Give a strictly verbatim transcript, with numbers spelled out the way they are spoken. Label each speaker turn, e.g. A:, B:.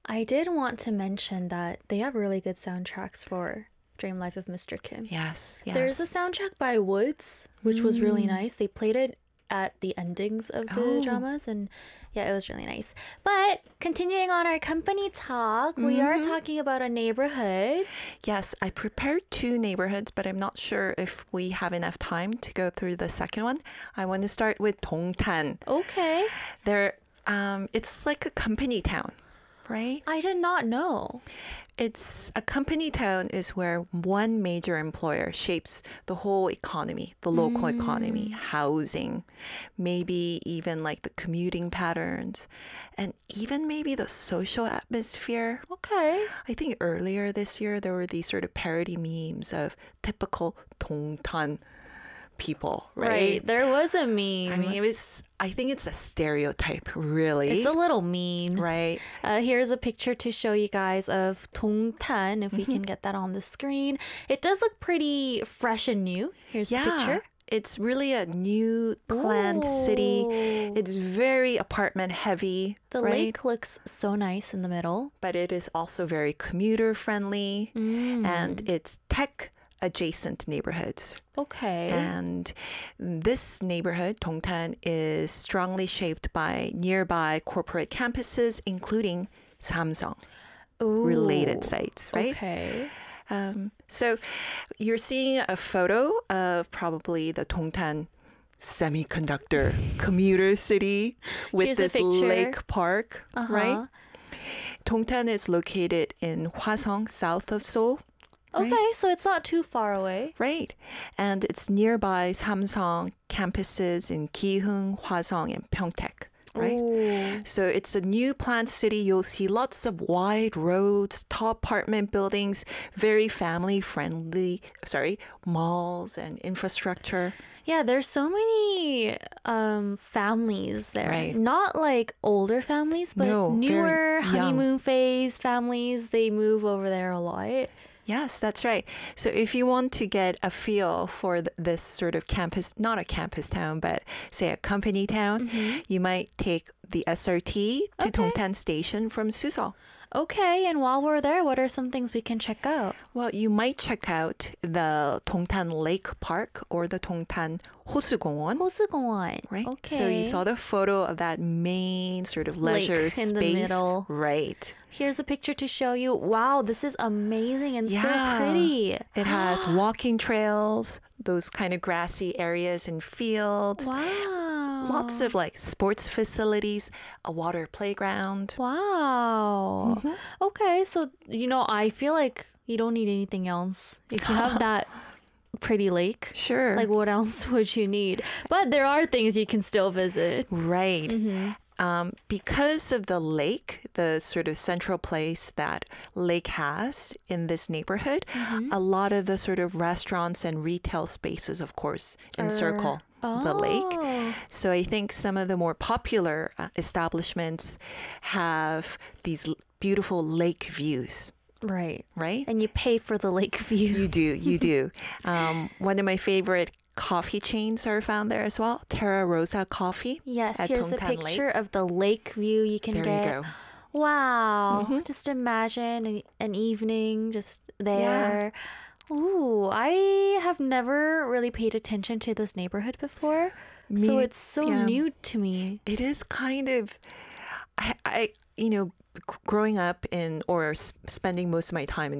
A: I did want to mention that they have really good soundtracks for Dream Life of Mister Kim.
B: Yes, yes.
A: There's a soundtrack by Woods, which was really nice. They played it at the endings of the
B: Oh.
A: dramas, and yeah, it was really nice. But continuing on our company talk, we are talking about a neighborhood.
B: Yes, I prepared two neighborhoods, but I'm not sure if we have enough time to go through the second one. I want to start with Dongtan.
A: Okay.
B: There, um, it's like a company town, right?
A: I did not know.
B: It's a company town is where one major employer shapes the whole economy, the local economy, housing, maybe even like the commuting patterns, and even maybe the social atmosphere.
A: Okay.
B: I think earlier this year there were these sort of parody memes of typical Dongtan people, right?
A: Right. There was a meme.
B: I mean, it was, I think it's a stereotype, really.
A: It's a little mean.
B: Right.
A: Uh, here's a picture to show you guys of Dongtan, if we can get that on the screen. It does look pretty fresh and new. Here's
B: Yeah.
A: the picture.
B: It's really a new planned city.
A: Ooh.
B: It's very apartment heavy.
A: The
B: right?
A: lake looks so nice in the middle.
B: But it is also very commuter friendly
A: Mm.
B: and it's tech adjacent neighborhoods.
A: Okay.
B: And this neighborhood, Dongtan, is strongly shaped by nearby corporate campuses, including Samsung
A: Ooh.
B: related sites, right?
A: Okay.
B: Um, so you're seeing a photo of probably the Dongtan semiconductor commuter city with
A: Here's a
B: this
A: picture.
B: lake park,
A: Uh-huh.
B: right? Dongtan is located in Hwaseong, south of Seoul.
A: Okay, so it's not too far away.
B: Right. And it's nearby Samsung campuses in Gihung, Hwaseong, and Pyeongtaek. Right.
A: Ooh.
B: So it's a new planned city. You'll see lots of wide roads, tall apartment buildings, very family friendly, sorry, malls and infrastructure.
A: Yeah, there's so many um, families there.
B: Right.
A: Not like older families, but
B: No,
A: newer
B: very young.
A: honeymoon phase families. They move over there a lot.
B: Yes, that's right. So if you want to get a feel for th- this sort of campus, not a campus town, but say a company town, you might take the S R T to
A: Okay.
B: Dongtan Station from Suseo.
A: Okay, and while we're there, what are some things we can check out?
B: Well, you might check out the Dongtan Lake Park or the Dongtan 호수공원.
A: 호수공원.
B: Right.
A: Okay.
B: So you saw the photo of that main sort of
A: Lake
B: leisure
A: in
B: space.
A: the middle.
B: Right.
A: Here's a picture to show you. Wow, this is amazing and so
B: Yeah.
A: pretty.
B: It has walking trails, those kind of grassy areas and fields.
A: Wow.
B: Lots of like sports facilities, a water playground.
A: Wow.
B: Mm-hmm.
A: Okay, so you know, I feel like you don't need anything else. If you have that pretty lake,
B: Sure.
A: like what else would you need? But there are things you can still visit.
B: Right.
A: Mm-hmm.
B: Um, because of the lake, the sort of central place that lake has in this neighborhood,
A: Mm-hmm.
B: a lot of the sort of restaurants and retail spaces, of course, encircle the lake.
A: Oh.
B: So I think some of the more popular uh, establishments have these l- beautiful lake views,
A: Right.
B: right?
A: And you pay for the lake view.
B: You do, you do. Um, one of my favorite coffee chains are found there as well. Terra Rosa Coffee.
A: Yes,
B: at
A: here's a
B: Dongtan
A: picture
B: Lake.
A: of the lake view you can
B: There
A: get.
B: you go.
A: Wow.
B: Mm-hmm.
A: Just imagine an, an evening just there. Ooh, I have never really paid attention to this neighborhood before. so
B: Me-
A: it's so
B: yeah.
A: new to me.
B: It is kind of, I, I you know, g- growing up in or s- spending most of my time in